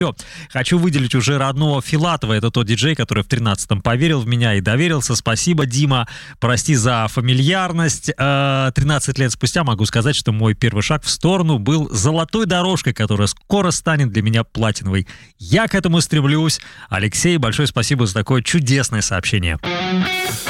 Хочу выделить уже родного Филатова. Это тот диджей, который в 13-м поверил в меня и доверился. Спасибо, Дима. Прости за фамильярность. 13 лет спустя могу сказать, что мой первый шаг в сторону был золотой дорожкой, которая скоро станет для меня платиновой. Я к этому стремлюсь. Алексей, большое спасибо за такое чудесное сообщение.